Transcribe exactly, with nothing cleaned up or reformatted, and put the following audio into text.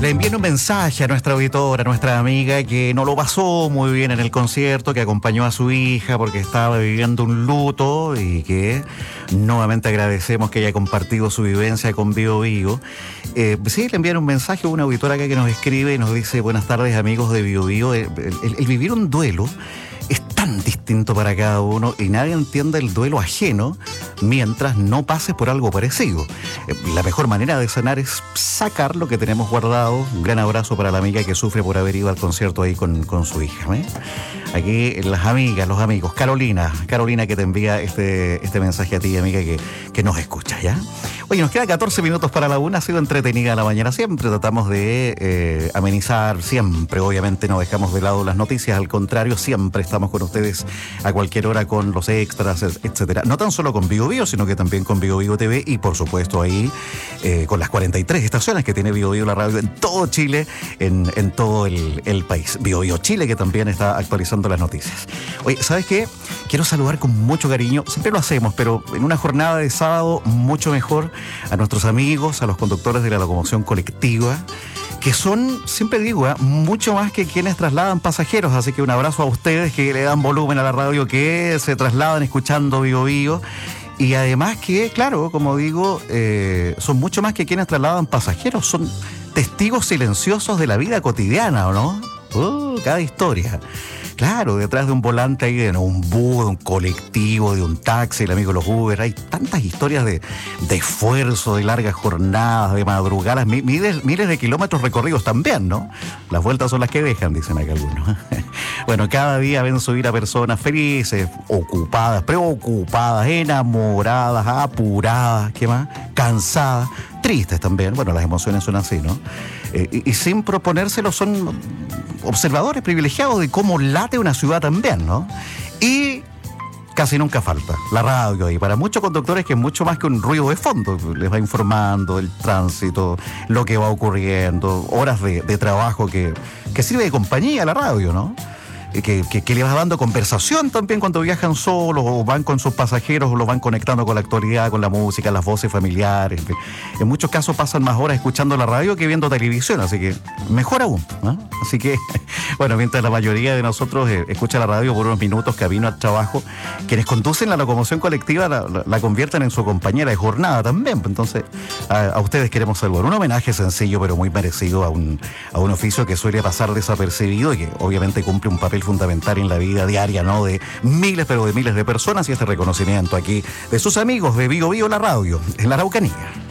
Le envíen un mensaje a nuestra auditora, a nuestra amiga que no lo pasó muy bien en el concierto, que acompañó a su hija porque estaba viviendo un luto y que nuevamente agradecemos que haya compartido su vivencia con Bio Bio. Eh, sí, le envían un mensaje a una auditora acá que nos escribe y nos dice: buenas tardes, amigos de Bio Bio. El, el, el vivir un duelo es tan distinto para cada uno y nadie entiende el duelo ajeno mientras no pases por algo parecido. La mejor manera de sanar es sacar lo que tenemos guardado. Un gran abrazo para la amiga que sufre por haber ido al concierto ahí con, con su hija, ¿eh? Aquí las amigas, los amigos. Carolina, Carolina que te envía este, este mensaje a ti, amiga, que, que nos escucha, ¿ya? Oye, nos queda catorce minutos para la una. Ha sido entretenida la mañana. Siempre tratamos de eh, amenizar, siempre, obviamente, no dejamos de lado las noticias. Al contrario, siempre estamos con ustedes a cualquier hora con los extras, etcétera. No tan solo con Bio Bio, sino que también con Bio Bio T V y, por supuesto, ahí eh, con las cuarenta y tres estaciones que tiene Bio Bio la radio en todo Chile, en, en todo el, el país. Bio Bio Chile, que también está actualizando las noticias. Oye, ¿sabes qué? Quiero saludar con mucho cariño, siempre lo hacemos, pero en una jornada de sábado mucho mejor, a nuestros amigos, a los conductores de la locomoción colectiva, que son, siempre digo, ¿eh? mucho más que quienes trasladan pasajeros. Así que un abrazo a ustedes que le dan volumen a la radio, que se trasladan escuchando Bio Bio. Y además que, claro, como digo, eh, son mucho más que quienes trasladan pasajeros, son testigos silenciosos de la vida cotidiana, ¿o no? Uh, cada historia. Claro, detrás de un volante ahí de no, un bus, de un colectivo, de un taxi, el amigo de los Uber, hay tantas historias de, de esfuerzo, de largas jornadas, de madrugadas, miles, miles de kilómetros recorridos también, ¿no? Las vueltas son las que dejan, dicen acá algunos. Bueno, cada día ven subir a personas felices, ocupadas, preocupadas, enamoradas, apuradas, ¿qué más? Cansadas, tristes también. Bueno, las emociones son así, ¿no? Eh, y, y sin proponérselo son observadores privilegiados de cómo late una ciudad también, ¿no? Y casi nunca falta la radio ahí. Para muchos conductores que es mucho más que un ruido de fondo. Les va informando el tránsito, lo que va ocurriendo, horas de, de trabajo que, que sirve de compañía a la radio, ¿no? Que, que, que le va dando conversación también cuando viajan solos o van con sus pasajeros o los van conectando con la actualidad, con la música, las voces familiares. En muchos casos pasan más horas escuchando la radio que viendo televisión, así que mejor aún, ¿no? Así que, bueno, mientras la mayoría de nosotros eh, escucha la radio por unos minutos camino al trabajo, quienes conducen la locomoción colectiva la, la, la convierten en su compañera de jornada también. Entonces, a, a ustedes queremos saludar. Un homenaje sencillo pero muy merecido a un, a un oficio que suele pasar desapercibido y que obviamente cumple un papel fundamental en la vida diaria, ¿no? De miles, pero de miles de personas, y este reconocimiento aquí de sus amigos de Bio Bio la radio en la Araucanía.